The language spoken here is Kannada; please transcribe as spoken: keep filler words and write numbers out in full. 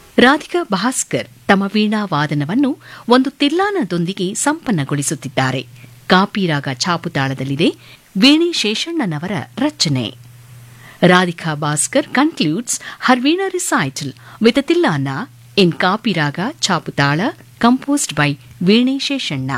ರಾಧಿಕಾ ಭಾಸ್ಕರ್ ತಮ್ಮ ವೀಣಾ ವಾದನವನ್ನು ಒಂದು ತಿಲ್ಲಾನದೊಂದಿಗೆ ಸಂಪನ್ನಗೊಳಿಸುತ್ತಿದ್ದಾರೆ. ಕಾಪಿರಾಗ ಛಾಪುತಾಳದಲ್ಲಿದೆ. ವೀಣೆ ಶೇಷಣ್ಣನವರ ರಚನೆ. Radhika Bhaskar concludes her Veena recital with a Tillana in Kapiraga Chaputala composed by Veene Sheshanna.